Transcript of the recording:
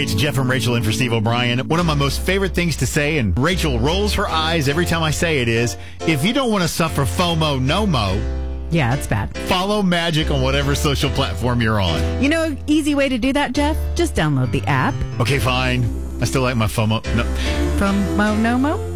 Hey, it's Jeff and Rachel in for Steve O'Brien. One of my most favorite things to say, and Rachel rolls her eyes every time I say it, is, if you don't want to suffer FOMO, no-mo, yeah, it's bad. follow Magic on whatever social platform you're on. You know, easy way to do that, Jeff? Just download the app. Okay, fine. I still like my FOMO. No. FOMO, no-mo?